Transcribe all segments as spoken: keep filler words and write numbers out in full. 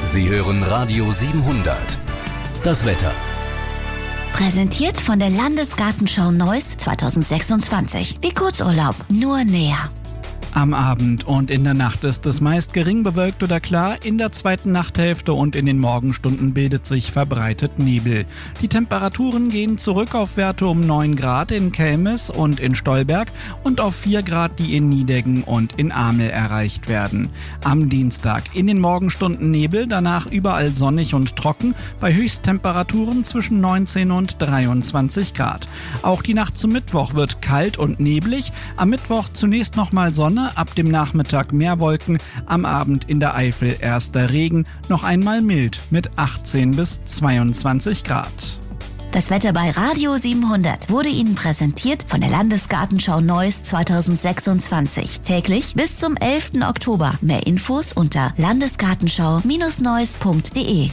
Sie hören Radio siebenhundert. Das Wetter. Präsentiert von der Landesgartenschau Neuss zweitausendsechsundzwanzig. Wie Kurzurlaub, nur näher. Am Abend und in der Nacht ist es meist gering bewölkt oder klar. In der zweiten Nachthälfte und in den Morgenstunden bildet sich verbreitet Nebel. Die Temperaturen gehen zurück auf Werte um neun Grad in Kelmis und in Stolberg und auf vier Grad, die in Nideggen und in Amel erreicht werden. Am Dienstag in den Morgenstunden Nebel, danach überall sonnig und trocken, bei Höchsttemperaturen zwischen neunzehn und dreiundzwanzig Grad. Auch die Nacht zum Mittwoch wird kalt und neblig. Am Mittwoch zunächst nochmal Sonne, ab dem Nachmittag mehr Wolken, am Abend in der Eifel erster Regen, noch einmal mild mit achtzehn bis zweiundzwanzig Grad. Das Wetter bei Radio siebenhundert wurde Ihnen präsentiert von der Landesgartenschau Neuss zweitausendsechsundzwanzig. Täglich bis zum elften Oktober. Mehr Infos unter landesgartenschau Neuss punkt de.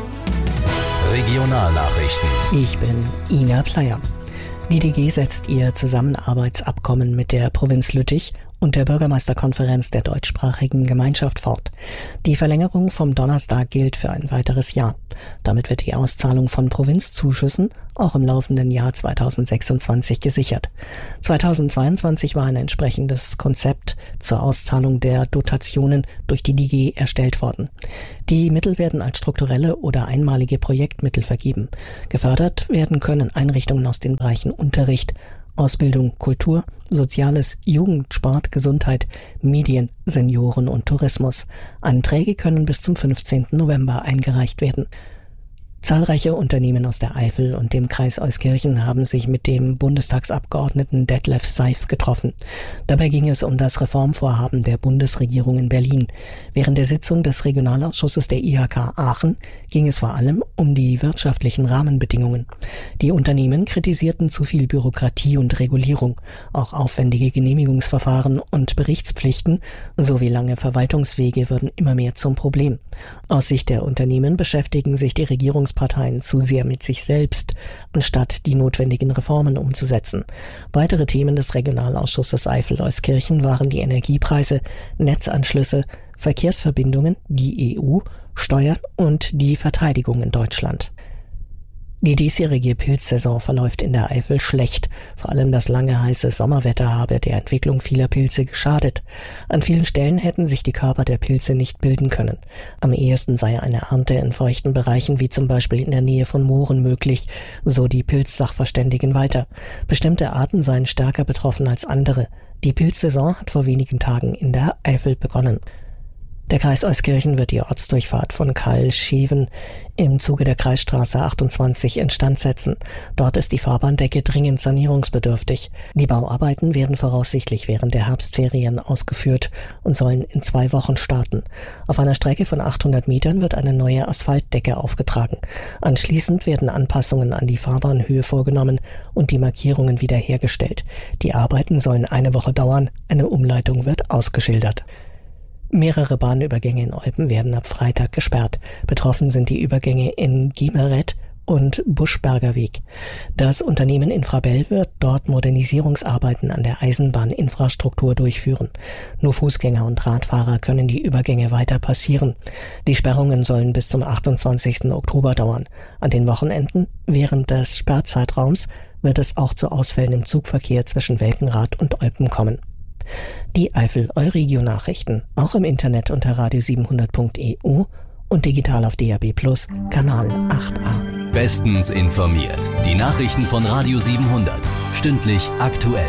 Regionalnachrichten. Ich bin Ina Pleier. Die D G setzt ihr Zusammenarbeitsabkommen mit der Provinz Lüttich und der Bürgermeisterkonferenz der deutschsprachigen Gemeinschaft fort. Die Verlängerung vom Donnerstag gilt für ein weiteres Jahr. Damit wird die Auszahlung von Provinzzuschüssen auch im laufenden Jahr zweitausendsechsundzwanzig gesichert. zweitausendzweiundzwanzig war ein entsprechendes Konzept zur Auszahlung der Dotationen durch die D G erstellt worden. Die Mittel werden als strukturelle oder einmalige Projektmittel vergeben. Gefördert werden können Einrichtungen aus den Bereichen Unterricht, Ausbildung, Kultur, Soziales, Jugend, Sport, Gesundheit, Medien, Senioren und Tourismus. Anträge können bis zum fünfzehnten November eingereicht werden. Zahlreiche Unternehmen aus der Eifel und dem Kreis Euskirchen haben sich mit dem Bundestagsabgeordneten Detlef Seif getroffen. Dabei ging es um das Reformvorhaben der Bundesregierung in Berlin. Während der Sitzung des Regionalausschusses der I H K Aachen ging es vor allem um die wirtschaftlichen Rahmenbedingungen. Die Unternehmen kritisierten zu viel Bürokratie und Regulierung, auch aufwendige Genehmigungsverfahren und Berichtspflichten sowie lange Verwaltungswege würden immer mehr zum Problem. Aus Sicht der Unternehmen beschäftigen sich die Regierungsparteien zu sehr mit sich selbst, anstatt die notwendigen Reformen umzusetzen. Weitere Themen des Regionalausschusses Eifel-Euskirchen waren die Energiepreise, Netzanschlüsse, Verkehrsverbindungen, die E U, Steuern und die Verteidigung in Deutschland. Die diesjährige Pilzsaison verläuft in der Eifel schlecht. Vor allem das lange heiße Sommerwetter habe der Entwicklung vieler Pilze geschadet. An vielen Stellen hätten sich die Körper der Pilze nicht bilden können. Am ehesten sei eine Ernte in feuchten Bereichen wie zum Beispiel in der Nähe von Mooren möglich, so die Pilzsachverständigen weiter. Bestimmte Arten seien stärker betroffen als andere. Die Pilzsaison hat vor wenigen Tagen in der Eifel begonnen. Der Kreis Euskirchen wird die Ortsdurchfahrt von Kalscheven im Zuge der Kreisstraße achtundzwanzig instand setzen. Dort ist die Fahrbahndecke dringend sanierungsbedürftig. Die Bauarbeiten werden voraussichtlich während der Herbstferien ausgeführt und sollen in zwei Wochen starten. Auf einer Strecke von achthundert Metern wird eine neue Asphaltdecke aufgetragen. Anschließend werden Anpassungen an die Fahrbahnhöhe vorgenommen und die Markierungen wiederhergestellt. Die Arbeiten sollen eine Woche dauern. Eine Umleitung wird ausgeschildert. Mehrere Bahnübergänge in Eupen werden ab Freitag gesperrt. Betroffen sind die Übergänge in Giemeret und Buschberger Weg. Das Unternehmen Infrabel wird dort Modernisierungsarbeiten an der Eisenbahninfrastruktur durchführen. Nur Fußgänger und Radfahrer können die Übergänge weiter passieren. Die Sperrungen sollen bis zum achtundzwanzigsten Oktober dauern. An den Wochenenden während des Sperrzeitraums wird es auch zu Ausfällen im Zugverkehr zwischen Welkenrath und Eupen kommen. Die Eifel Euregio-Nachrichten, auch im Internet unter radio siebenhundert punkt e u und digital auf D A B plus, Kanal acht a. Bestens informiert. Die Nachrichten von Radio siebenhundert. Stündlich aktuell.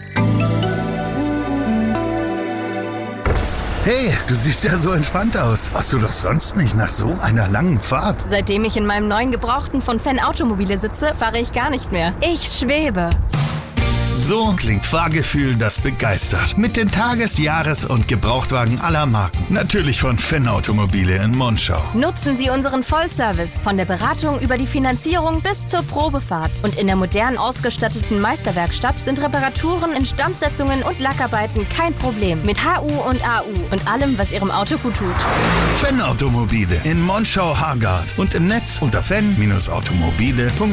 Hey, du siehst ja so entspannt aus. Warst du doch sonst nicht nach so einer langen Fahrt? Seitdem ich in meinem neuen Gebrauchten von Fan Automobile sitze, fahre ich gar nicht mehr. Ich schwebe. So klingt Fahrgefühl, das begeistert. Mit den Tages-, Jahres- und Gebrauchtwagen aller Marken. Natürlich von Fan Automobile in Monschau. Nutzen Sie unseren Vollservice von der Beratung über die Finanzierung bis zur Probefahrt. Und in der modern ausgestatteten Meisterwerkstatt sind Reparaturen, Instandsetzungen und Lackarbeiten kein Problem. Mit H U und A U und allem, was Ihrem Auto gut tut. Fan Automobile in Monschau-Hargard und im Netz unter fan Bindestrich automobile punkt